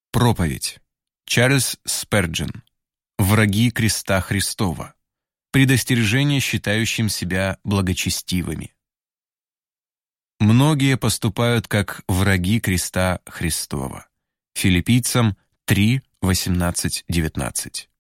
Проповедь. Чарльз Сперджин. Враги креста Христова. Предостережение считающим себя благочестивыми. Многие поступают как враги креста Христова. Филиппийцам 3, 18, 19.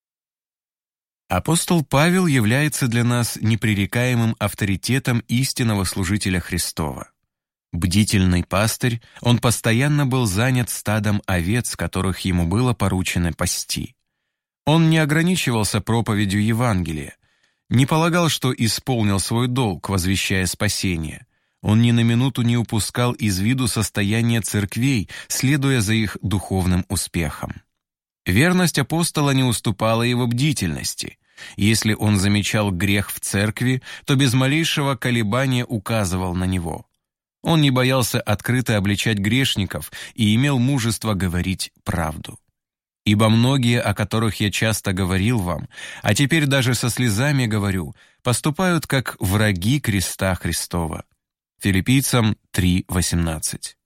Апостол Павел является для нас непререкаемым авторитетом истинного служителя Христова. Бдительный пастырь, он постоянно был занят стадом овец, которых ему было поручено пасти. Он не ограничивался проповедью Евангелия, не полагал, что исполнил свой долг, возвещая спасение. Он ни на минуту не упускал из виду состояние церквей, следуя за их духовным успехом. Верность апостола не уступала его бдительности. Если он замечал грех в церкви, то без малейшего колебания указывал на него. Он не боялся открыто обличать грешников и имел мужество говорить правду. «Ибо многие, о которых я часто говорил вам, а теперь даже со слезами говорю, поступают как враги креста Христова». Филиппийцам 3:18.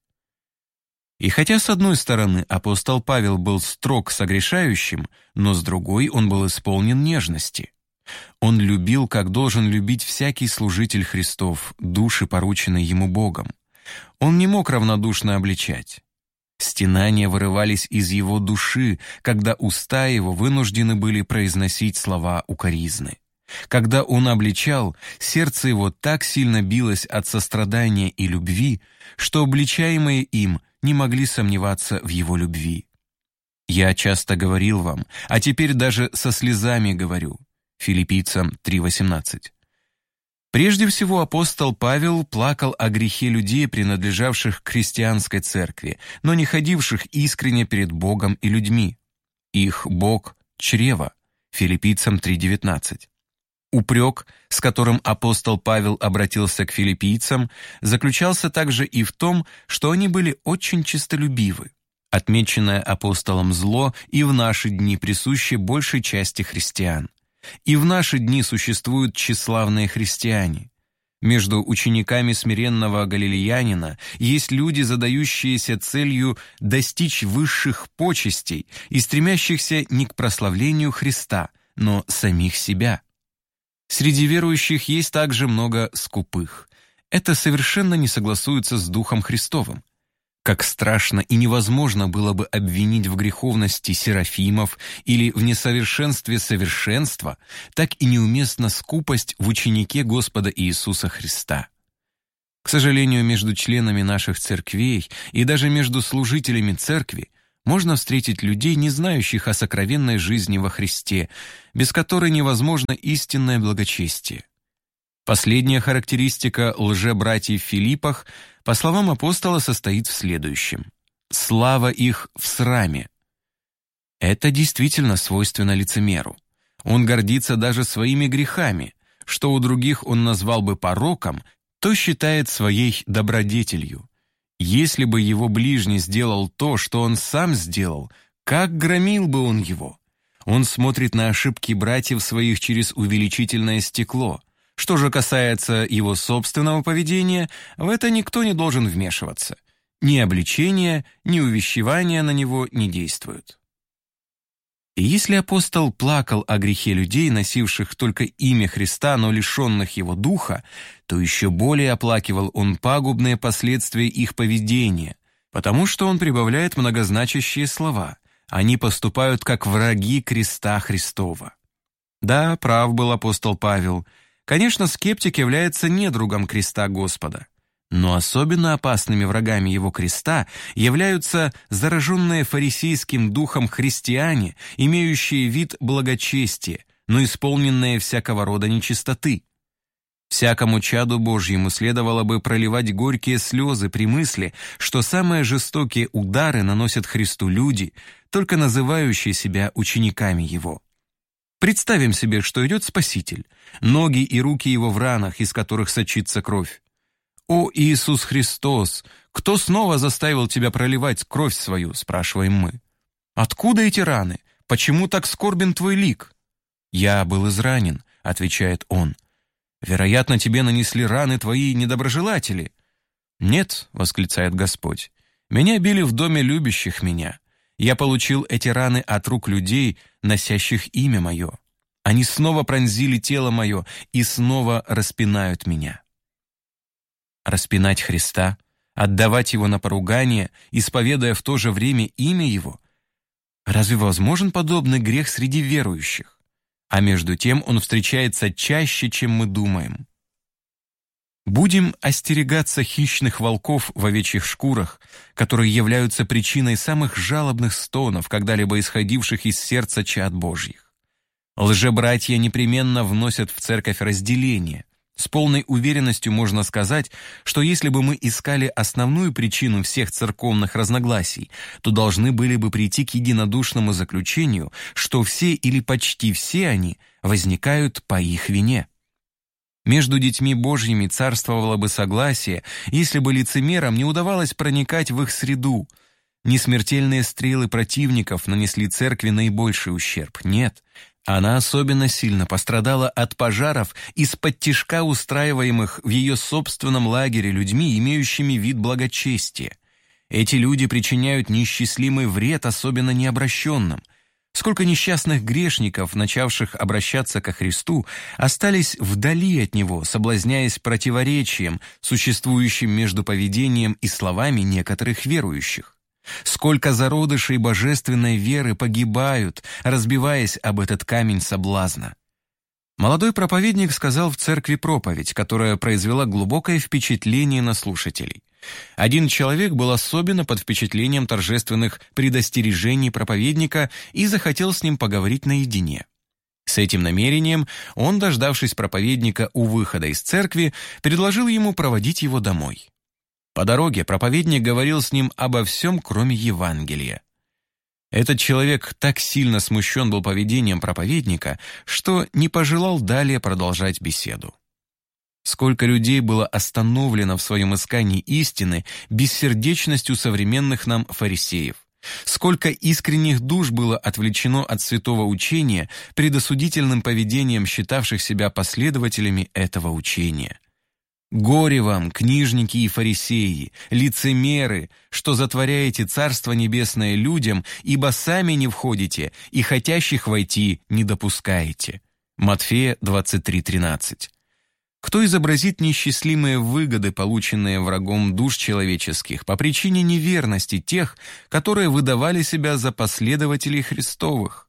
И хотя с одной стороны апостол Павел был строг с согрешающим, но с другой он был исполнен нежности. Он любил, как должен любить всякий служитель Христов, души, порученные ему Богом. Он не мог равнодушно обличать. Стенания вырывались из его души, когда уста его вынуждены были произносить слова укоризны. Когда он обличал, сердце его так сильно билось от сострадания и любви, что обличаемые им не могли сомневаться в его любви. «Я часто говорил вам, а теперь даже со слезами говорю». Филиппийцам 3:18. Прежде всего апостол Павел плакал о грехе людей, принадлежавших к христианской церкви, но не ходивших искренне перед Богом и людьми. Их Бог — чрево. Филиппийцам 3:19. Упрек, с которым апостол Павел обратился к филиппийцам, заключался также и в том, что они были очень честолюбивы. Отмеченное апостолом зло и в наши дни присуще большей части христиан. И в наши дни существуют тщеславные христиане. Между учениками смиренного галилеянина есть люди, задающиеся целью достичь высших почестей и стремящихся не к прославлению Христа, но самих себя. Среди верующих есть также много скупых. Это совершенно не согласуется с Духом Христовым. Как страшно и невозможно было бы обвинить в греховности серафимов или в несовершенстве совершенства, так и неуместна скупость в ученике Господа Иисуса Христа. К сожалению, между членами наших церквей и даже между служителями церкви можно встретить людей, не знающих о сокровенной жизни во Христе, без которой невозможно истинное благочестие. Последняя характеристика лжебратьев в Филиппах, по словам апостола, состоит в следующем: «Слава их в сраме». Это действительно свойственно лицемеру. Он гордится даже своими грехами, что у других он назвал бы пороком, то считает своей добродетелью. Если бы его ближний сделал то, что он сам сделал, как громил бы он его? Он смотрит на ошибки братьев своих через увеличительное стекло. Что же касается его собственного поведения, в это никто не должен вмешиваться. Ни обличение, ни увещевания на него не действуют. И если апостол плакал о грехе людей, носивших только имя Христа, но лишенных его духа, то еще более оплакивал он пагубные последствия их поведения, потому что он прибавляет многозначащие слова. Они поступают как враги креста Христова. Да, прав был апостол Павел. Конечно, скептик является недругом креста Господа, но особенно опасными врагами его креста являются зараженные фарисейским духом христиане, имеющие вид благочестия, но исполненные всякого рода нечистоты. Всякому чаду Божьему следовало бы проливать горькие слезы при мысли, что самые жестокие удары наносят Христу люди, только называющие себя учениками Его. Представим себе, что идет Спаситель, ноги и руки Его в ранах, из которых сочится кровь. «О, Иисус Христос, кто снова заставил Тебя проливать кровь свою?» – спрашиваем мы. «Откуда эти раны? Почему так скорбен Твой лик?» «Я был изранен», – отвечает Он. «Вероятно, Тебе нанесли раны Твои недоброжелатели». «Нет», – восклицает Господь, – «меня били в доме любящих Меня. Я получил эти раны от рук людей, носящих имя мое. Они снова пронзили тело мое и снова распинают меня. Распинать Христа, отдавать Его на поругание, исповедуя в то же время имя Его? Разве возможен подобный грех среди верующих? А между тем он встречается чаще, чем мы думаем. Будем остерегаться хищных волков в овечьих шкурах, которые являются причиной самых жалобных стонов, когда-либо исходивших из сердца чад Божьих. Лжебратья непременно вносят в церковь разделение. С полной уверенностью можно сказать, что если бы мы искали основную причину всех церковных разногласий, то должны были бы прийти к единодушному заключению, что все или почти все они возникают по их вине. Между детьми Божьими царствовало бы согласие, если бы лицемерам не удавалось проникать в их среду. Не смертельные стрелы противников нанесли церкви наибольший ущерб, нет. Она особенно сильно пострадала от пожаров из-под тишка, устраиваемых в ее собственном лагере людьми, имеющими вид благочестия. Эти люди причиняют неисчислимый вред, особенно необращенным. Сколько несчастных грешников, начавших обращаться ко Христу, остались вдали от Него, соблазняясь противоречием, существующим между поведением и словами некоторых верующих. Сколько зародышей божественной веры погибают, разбиваясь об этот камень соблазна. Молодой проповедник сказал в церкви проповедь, которая произвела глубокое впечатление на слушателей. Один человек был особенно под впечатлением торжественных предостережений проповедника и захотел с ним поговорить наедине. С этим намерением он, дождавшись проповедника у выхода из церкви, предложил ему проводить его домой. По дороге проповедник говорил с ним обо всем, кроме Евангелия. Этот человек так сильно смущен был поведением проповедника, что не пожелал далее продолжать беседу. Сколько людей было остановлено в своем искании истины бессердечностью современных нам фарисеев. Сколько искренних душ было отвлечено от святого учения предосудительным поведением считавших себя последователями этого учения. Горе вам, книжники и фарисеи, лицемеры, что затворяете Царство Небесное людям, ибо сами не входите и хотящих войти не допускаете. Матфея 23:13. Кто изобразит неисчислимые выгоды, полученные врагом душ человеческих, по причине неверности тех, которые выдавали себя за последователей Христовых?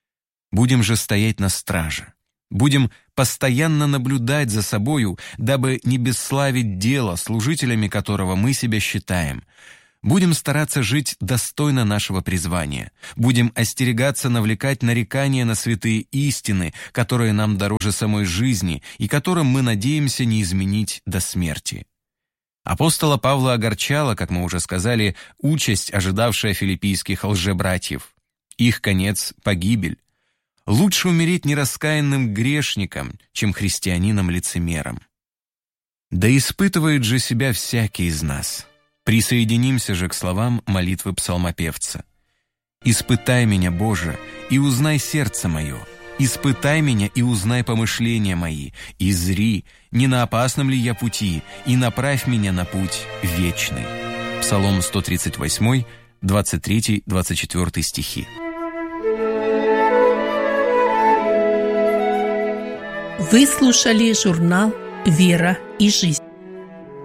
Будем же стоять на страже. Будем постоянно наблюдать за собою, дабы не бесславить дело, служителями которого мы себя считаем. Будем стараться жить достойно нашего призвания. Будем остерегаться навлекать нарекания на святые истины, которые нам дороже самой жизни и которым мы надеемся не изменить до смерти. Апостола Павла огорчала, как мы уже сказали, участь, ожидавшая филиппийских лжебратьев. Их конец — погибель. Лучше умереть нераскаянным грешником, чем христианином-лицемером. Да испытывает же себя всякий из нас. Присоединимся же к словам молитвы псалмопевца. «Испытай меня, Боже, и узнай сердце мое. Испытай меня и узнай помышления мои, и зри, не на опасном ли я пути, и направь меня на путь вечный». Псалом 138, 23-24 стихи. Вы слушали журнал «Вера и жизнь».